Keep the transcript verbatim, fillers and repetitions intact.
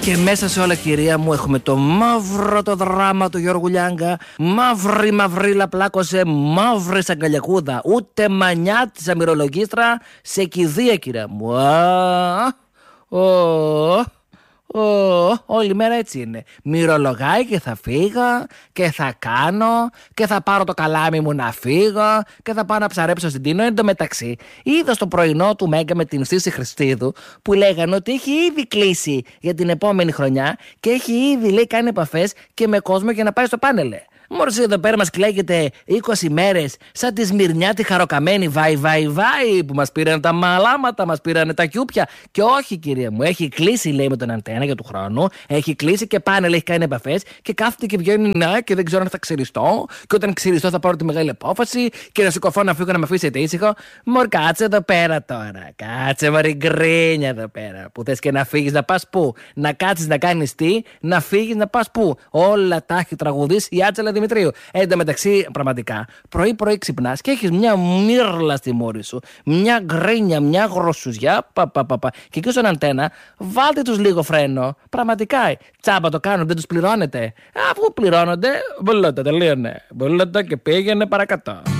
Και μέσα σε όλα, κυρία μου, έχουμε το μαύρο το δράμα του Γιώργου Λιάγκα. Μαύρη μαυρίλα πλάκωσε, μαύρη σαγκαλιακούδα. Ούτε μανιά της αμυρολογίστρα σε κηδεία, κυρία μου. Α, ο, ο, όλη μέρα έτσι είναι. Μυρολογάει και θα φύγω και θα κάνω και θα πάρω το καλάμι μου να φύγω και θα πάω να ψαρέψω στην Τίνο. Εν τω μεταξύ, είδα στο πρωινό του Μέγκα με την Σύση Χριστίδου που λέγανε ότι έχει ήδη κλείσει για την επόμενη χρονιά και έχει ήδη, λέει, κάνει επαφές και με κόσμο για να πάει στο πάνελ. Μόλις εδώ πέρα μας κλαίγεται είκοσι μέρες σαν τη Σμυρνιά τη χαροκαμένη βάι βάι βάι που μας πήραν τα μαλάματα, μας πήραν τα κιούπια. Και όχι, κυρία μου, έχει κλείσει, λέει, με τον Αντένα για του χρόνου, έχει κλείσει και πάνελ, έχει κάνει επαφές και κάθεται και βγαίνει να και δεν ξέρω αν θα ξυριστώ. Και όταν ξυριστώ θα πάρω τη μεγάλη απόφαση και να σηκωθώ να φύγω να με αφήσετε ήσυχο. Μωρ, κάτσε εδώ πέρα τώρα. Κάτσε, μωρή γκρίνια εδώ πέρα. Που θες και να φύγεις να πας πού, να κάτσεις να κάνεις τι, να φύγεις να πας πού. Όλα τα έχει τραγουδήσει η Άτσελα Δημητρίου. Εν τω μεταξύ, πραγματικά, πρωί-πρωί ξυπνάς και έχεις μια μύρλα στη μόρη σου, μια γκρίνια, μια γροσουζιά. Πα, πα, πα, πα. Και εκεί στον Αντένα, βάλτε τους λίγο φρένο. Πραγματικά, τσάμπα το κάνουν, δεν τους πληρώνετε. Αφού πληρώνονται, μπουλώτα, τελείωνε. Μπουλώτα και πήγαινε παρακατώ.